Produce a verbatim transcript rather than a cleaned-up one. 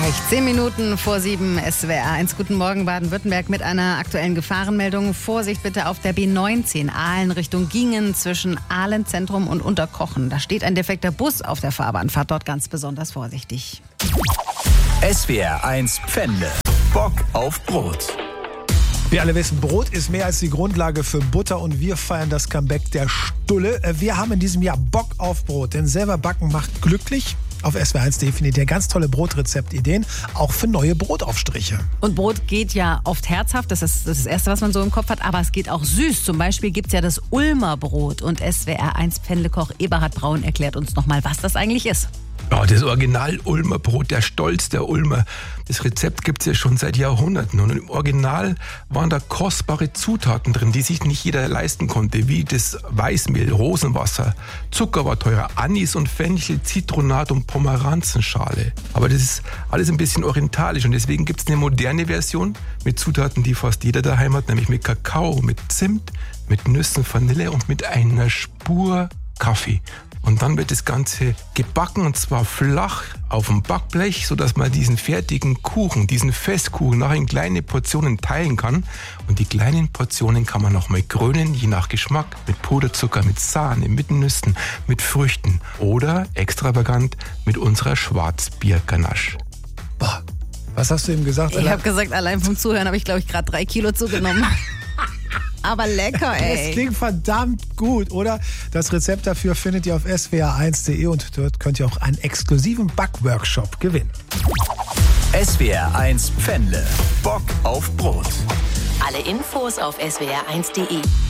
Recht. Zehn Minuten vor sieben, S W R eins. Guten Morgen, Baden-Württemberg mit einer aktuellen Gefahrenmeldung. Vorsicht bitte auf der B neunzehn Aalen Richtung Gingen zwischen Ahlenzentrum und Unterkochen. Da steht ein defekter Bus auf der Fahrbahn. Fahrt dort ganz besonders vorsichtig. S W R eins Pfändle. Bock auf Brot. Wir alle wissen, Brot ist mehr als die Grundlage für Butter und wir feiern das Comeback der Stulle. Wir haben in diesem Jahr Bock auf Brot, denn selber backen macht glücklich. Auf S W R eins punkt de findet ihr ganz tolle Brotrezeptideen, auch für neue Brotaufstriche. Und Brot geht ja oft herzhaft, das ist das Erste, was man so im Kopf hat, aber es geht auch süß. Zum Beispiel gibt es ja das Ulmer Brot und S W R eins Pfändlekoch Eberhard Braun erklärt uns nochmal, was das eigentlich ist. Ja, das Original Ulmer Brot, der Stolz der Ulmer. Das Rezept gibt es ja schon seit Jahrhunderten. Und im Original waren da kostbare Zutaten drin, die sich nicht jeder leisten konnte, wie das Weißmehl, Rosenwasser, Zucker war teurer, Anis und Fenchel, Zitronat und Pomeranzenschale. Aber das ist alles ein bisschen orientalisch und deswegen gibt es eine moderne Version mit Zutaten, die fast jeder daheim hat, nämlich mit Kakao, mit Zimt, mit Nüssen, Vanille und mit einer Spur Kaffee. Und dann wird das Ganze gebacken und zwar flach auf dem Backblech, sodass man diesen fertigen Kuchen, diesen Festkuchen nachher in kleine Portionen teilen kann. Und die kleinen Portionen kann man nochmal krönen, je nach Geschmack, mit Puderzucker, mit Sahne, mit Nüssen, mit Früchten oder extravagant mit unserer Schwarzbierganache. Boah, was hast du ihm gesagt? Ich habe gesagt, allein vom Zuhören habe ich, glaube ich, gerade drei Kilo zugenommen. Aber lecker, ey. Das klingt verdammt gut, oder? Das Rezept dafür findet ihr auf S W R eins punkt de und dort könnt ihr auch einen exklusiven Backworkshop gewinnen. S W R eins Pfändle. Bock auf Brot. Alle Infos auf S W R eins punkt de.